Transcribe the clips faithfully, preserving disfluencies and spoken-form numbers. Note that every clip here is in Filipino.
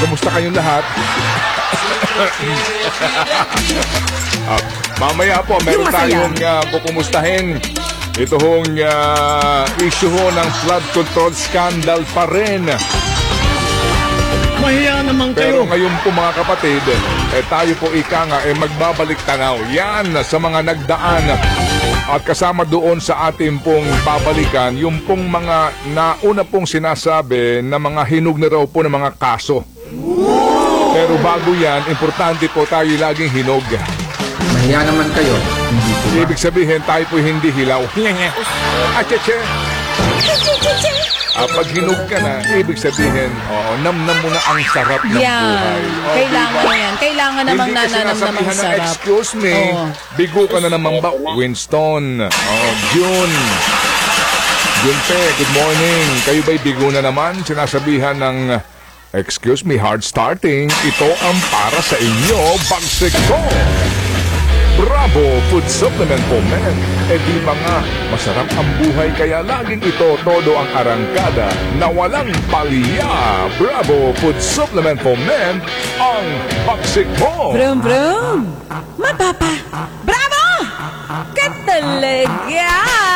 Kumusta kayong lahat? Ah, mamaya po, meron tayong uh, kukumustahin. Ito hong uh, issue ho ng flood control scandal pa rin. Mahiya naman Pero kayo. ngayon po mga kapatid, eh, tayo po ika nga eh, magbabalik tanaw. Yan sa mga nagdaan. At kasama doon sa ating pong babalikan, yung pong mga nauna pong sinasabi na mga hinog na raw po ng mga kaso. Pero bago yan, importante po tayo laging hinog. Mahiya naman kayo. Hindi po ba? Ibig sabihin, tayo po hindi hilaw. Acheche! Ah, pag hinog ka na, ibig sabihin, oh, namnam mo na ang sarap ng Yan. buhay. Oh, Kailangan diba? yan. Kailangan namang Hindi ka nananam namang sinasabihan ng sarap. excuse me, Oo. bigo ka na naman ba? Winston. Oh, June. Junpe, good morning. Kayo ba'y bigo na naman? Sinasabihan ng, excuse me, hard starting. Ito ang para sa inyo, bagsik ko. Bravo Food Supplement po, men. E di ba nga, masarap ang buhay kaya laging ito todo ang arangkada na walang palya. Bravo Food Supplement po, men. Ang bagsik mo. Brum, brum. Mapapa. Bravo! Ka talaga!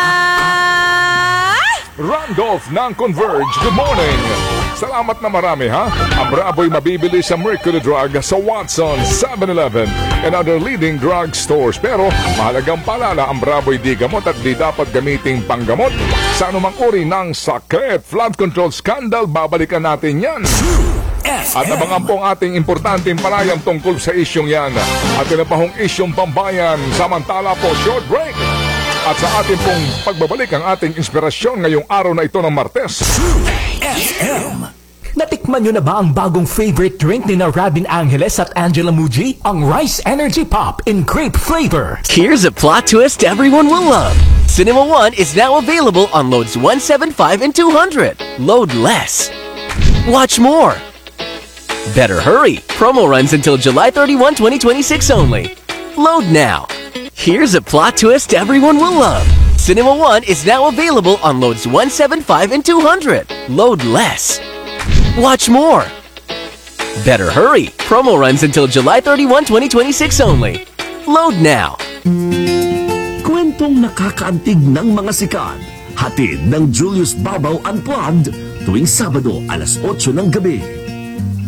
Randolph ng Converge, good morning. Salamat na marami, ha? Ang Bravo'y mabibili sa Mercury Drug, sa Watson, seven eleven, and other leading drug stores. Pero mahalagang paalala, ang Bravo'y di gamot at di dapat gamiting panggamot sa anumang uri ng sakit. Flood control scandal, babalikan natin yan. At abangan po ang ating importanteng panayam tungkol sa isyong yan. At ilan pa hong isyong pambayan. Samantala po, short break. At sa ating pong pagbabalik ang ating inspirasyon ngayong araw na ito ng Martes. F M. Natikman nyo na ba ang bagong favorite drink ni na Rabin Angeles at Angela Muji? Ang Rice Energy Pop in grape flavor. Here's a plot twist everyone will love. Cinema One is now available on loads one seventy-five and two hundred. Load less. Watch more. Better hurry. Promo runs until July thirty-first, twenty twenty-six only. Load now. Here's a plot twist everyone will love. Cinema One is now available on loads one seventy-five and two hundred. Load less. Watch more. Better hurry. Promo runs until July thirty-first, twenty twenty-six only. Load now. Kwentong nakakaantig ng mga sikat. Hatid ng Julius Babaw Unplugged tuwing Sabado alas otso ng gabi.